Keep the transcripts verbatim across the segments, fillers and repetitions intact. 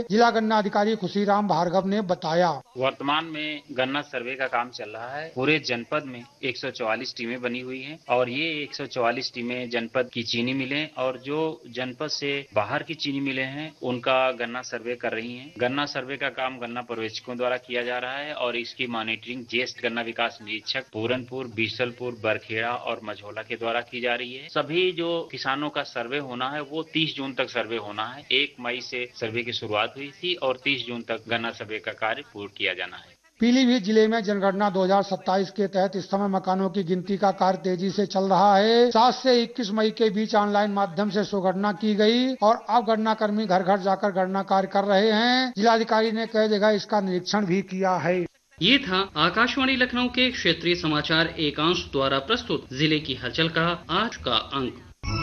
जिला गन्ना अधिकारी खुशीराम भार्गव ने बताया। वर्तमान में गन्ना सर्वे का काम चल रहा है। पूरे जनपद में एक सौ चौवालीस टीमें बनी हुई हैं और ये एक सौ चौवालीस टीमें जनपद की चीनी मिलें और जो जनपद से बाहर की चीनी मिलें हैं उनका गन्ना सर्वे कर रही हैं। गन्ना सर्वे का काम गन्ना पर्यवेक्षकों द्वारा किया जा रहा है और इसकी मॉनिटरिंग ज्येष्ठ गन्ना विकास निरीक्षक पूरनपुर, बीसलपुर, बरखेड़ा और मझौला के द्वारा की जा रही है। सभी जो किसानों का सर्वे होना है वो तीस जून तक सर्वे होना है। एक मई से सर्वे की शुरुआत हुई थी और तीस जून तक गन्ना सर्वे का कार्य पूर्ण किया जाना है। पीलीभीत जिले में जनगणना दो हज़ार सत्ताईस के तहत इस समय मकानों की गिनती का कार्य तेजी से चल रहा है। सात से इक्कीस मई के बीच ऑनलाइन माध्यम से स्वगणना की गई और अब गणना कर्मी घर घर जाकर गणना कार्य कर रहे हैं। जिलाधिकारी ने कई जगह इसका निरीक्षण भी किया है। ये था आकाशवाणी लखनऊ के क्षेत्रीय समाचार एकांश द्वारा प्रस्तुत जिले की हलचल का आज का अंक।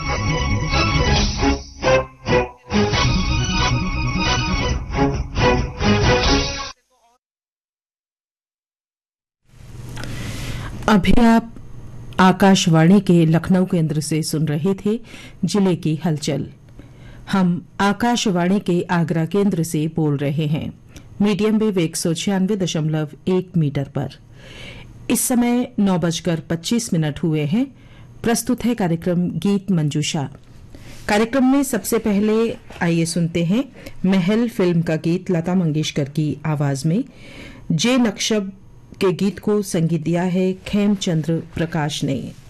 अभी आप आकाशवाणी के लखनऊ केंद्र से सुन रहे थे जिले की हलचल। हम आकाशवाणी के आगरा केंद्र से बोल रहे हैं मीडियम वेव एक सौ छियानवे दशमलव एक मीटर पर। इस समय नौ बजकर पच्चीस मिनट हुए हैं। प्रस्तुत है कार्यक्रम गीत मंजूषा। कार्यक्रम में सबसे पहले आइए सुनते हैं महल फिल्म का गीत लता मंगेशकर की आवाज में। जे नक्शब के गीत को संगीत दिया है खेमचंद्र प्रकाश ने।